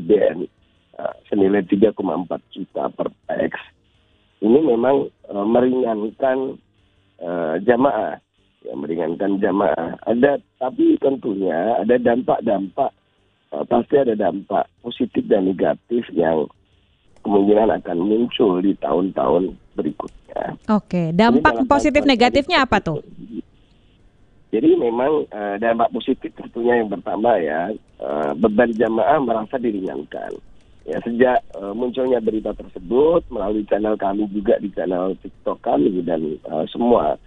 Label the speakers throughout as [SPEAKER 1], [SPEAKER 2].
[SPEAKER 1] Presiden senilai 3,4 juta per pax, ini memang meringankan jamaah, ya, meringankan jamaah. Tapi tentunya ada dampak-dampak, pasti ada dampak positif dan negatif yang kemungkinan akan muncul di tahun-tahun berikutnya.
[SPEAKER 2] Oke, dampak positif negatifnya apa tuh?
[SPEAKER 1] Jadi memang dampak positif tentunya yang pertama ya, beban jamaah merasa diringankan. Ya, sejak munculnya berita tersebut melalui channel kami juga di channel TikTok kami dan semua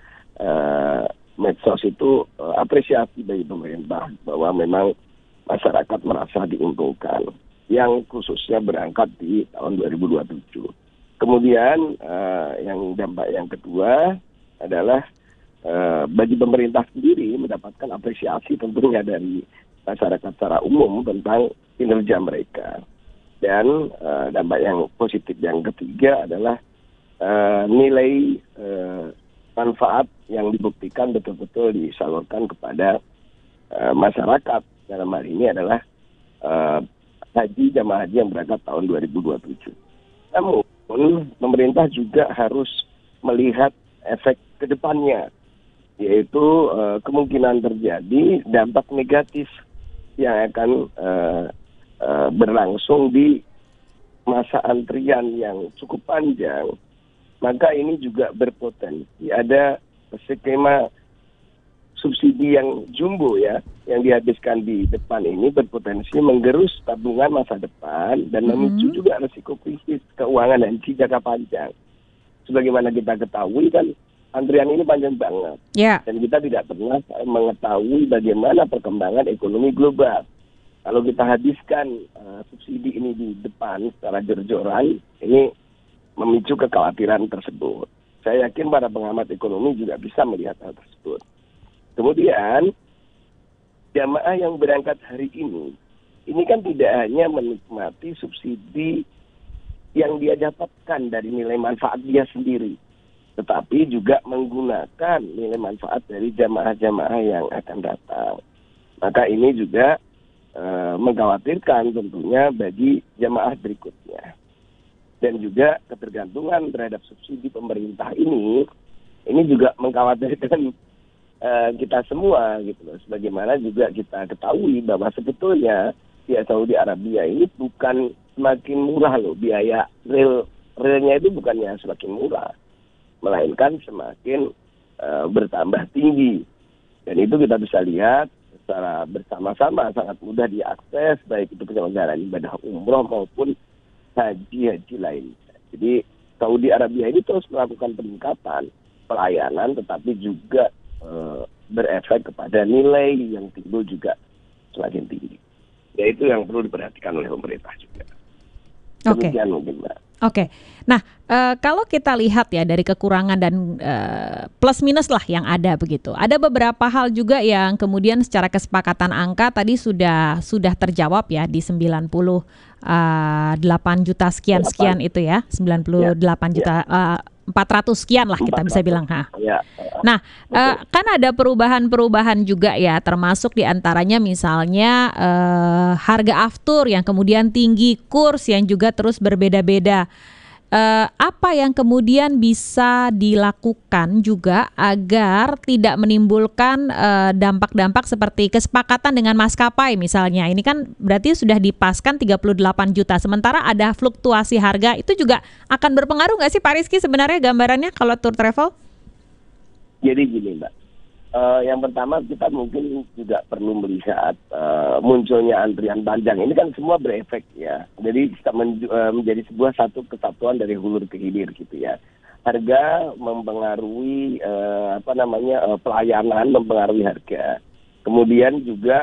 [SPEAKER 1] medsos itu apresiasi bagi pemerintah bahwa memang masyarakat merasa diuntungkan, yang khususnya berangkat di tahun 2027. Kemudian yang dampak yang kedua adalah bagi pemerintah sendiri mendapatkan apresiasi tentunya dari masyarakat secara umum tentang kinerja mereka. Dan dampak yang positif yang ketiga adalah nilai manfaat yang dibuktikan betul-betul disalurkan kepada masyarakat. Dalam hal ini adalah jamaah haji yang berangkat tahun 2027. Namun pemerintah juga harus melihat efek ke depannya, yaitu kemungkinan terjadi dampak negatif yang akan berlangsung di masa antrian yang cukup panjang. Maka ini juga berpotensi ada skema subsidi yang jumbo ya, yang dihabiskan di depan ini berpotensi menggerus tabungan masa depan dan memicu juga risiko krisis keuangan dan jangka panjang. Sebagaimana kita ketahui kan antrian ini panjang banget, dan kita tidak pernah mengetahui bagaimana perkembangan ekonomi global. Kalau kita habiskan subsidi ini di depan secara jor-joran, ini memicu kekhawatiran tersebut. Saya yakin para pengamat ekonomi juga bisa melihat hal tersebut. Kemudian, jamaah yang berangkat hari ini kan tidak hanya menikmati subsidi yang dia dapatkan dari nilai manfaat dia sendiri, tetapi juga menggunakan nilai manfaat dari jamaah-jamaah yang akan datang. Maka ini juga mengkhawatirkan tentunya bagi jamaah berikutnya. Dan juga ketergantungan terhadap subsidi pemerintah ini juga mengkhawatirkan kita semua gitu loh. Sebagaimana juga kita ketahui bahwa sebetulnya di Saudi Arabia ini bukan semakin murah loh, biaya realnya itu bukannya semakin murah, melainkan semakin bertambah tinggi. Dan itu kita bisa lihat secara bersama-sama sangat mudah diakses, baik itu penyelenggaraan ibadah umroh maupun haji lain. Jadi Saudi Arabia ini terus melakukan peningkatan pelayanan, tetapi juga berefek kepada nilai yang timbul juga semakin tinggi. Ya itu yang perlu diperhatikan oleh pemerintah juga. Demikian mungkin Mbak.
[SPEAKER 2] Oke. Nah, kalau kita lihat ya dari kekurangan dan plus minus lah yang ada begitu. Ada beberapa hal juga yang kemudian secara kesepakatan angka tadi sudah terjawab ya di 98 juta sekian itu ya. 98 juta 400 sekian lah kita bisa bilang. Nah, kan ada perubahan-perubahan juga ya, termasuk diantaranya misalnya harga aftur yang kemudian tinggi, kurs yang juga terus berbeda-beda. Apa yang kemudian bisa dilakukan juga agar tidak menimbulkan dampak-dampak seperti kesepakatan dengan maskapai misalnya. Ini kan berarti sudah dipaskan 38 juta, sementara ada fluktuasi harga, itu juga akan berpengaruh nggak sih Pak Rizky sebenarnya gambarannya kalau tour travel?
[SPEAKER 1] Jadi gini Mbak, yang pertama kita mungkin juga perlu melihat munculnya antrian panjang. Ini kan semua berefek ya. Jadi kita menjadi sebuah satu kesatuan dari hulu ke hilir gitu ya. Harga mempengaruhi pelayanan mempengaruhi harga. Kemudian juga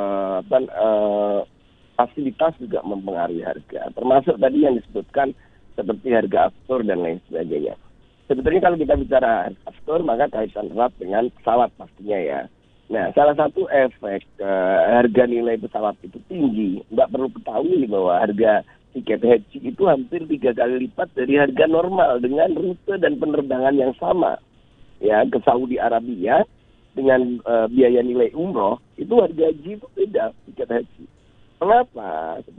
[SPEAKER 1] fasilitas juga mempengaruhi harga. Termasuk tadi yang disebutkan seperti harga aftur dan lain sebagainya. Sebetulnya kalau kita bicara aftur, maka kaitan erat dengan pesawat pastinya ya. Nah, salah satu efek harga nilai pesawat itu tinggi. Mbak perlu ketahui bahwa harga tiket haji itu hampir 3 kali lipat dari harga normal dengan rute dan penerbangan yang sama. Ya, ke Saudi Arabia dengan biaya nilai umroh, itu harga haji itu beda tiket haji. Mengapa?